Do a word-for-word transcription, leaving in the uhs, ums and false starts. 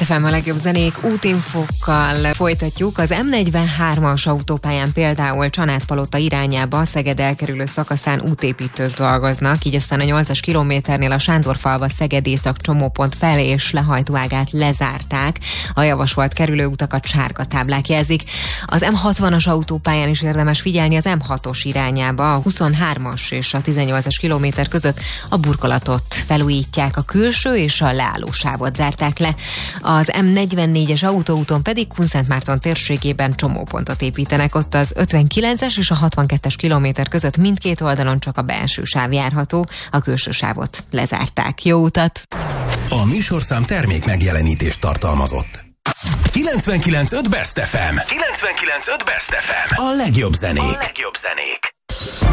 ef em a legjobb zenék útinfokkal folytatjuk. Az em negyvenhármas autópályán például Csanádpalota irányába Szeged elkerülő szakaszán útépítők dolgoznak, így aztán a nyolcas kilométernél a Sándorfalva Szeged észak csomópont fel és lehajtóágát lezárták. A javasolt kerülőutakat sárga táblák jelzik. Az em hatvanas autópályán is érdemes figyelni az em hatos irányába. A huszonhármas és a tizennyolcas kilométer között a burkolatot felújítják, a külső és a leállósávot zárták le. Az em negyvennégyes autóúton pedig Kunszentmárton térségében csomópontot építenek. Ott az ötvenkilences és a hatvankettes kilométer között mindkét oldalon csak a belső sáv járható, a külső sávot lezárták. Jó utat! A műsorszám termék megjelenítést tartalmazott. kilencvenkilenc pont öt Best ef em. kilencvenkilenc pont öt Best ef em. A legjobb zenék. A legjobb zenék.